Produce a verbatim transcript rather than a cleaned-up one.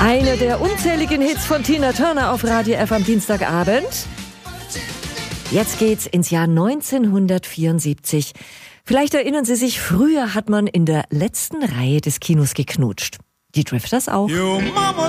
Einer der unzähligen Hits von Tina Turner auf Radio F am Dienstagabend. Jetzt geht's ins Jahr neunzehnhundertvierundsiebzig. Vielleicht erinnern Sie sich, früher hat man in der letzten Reihe des Kinos geknutscht. Die Drifters auch.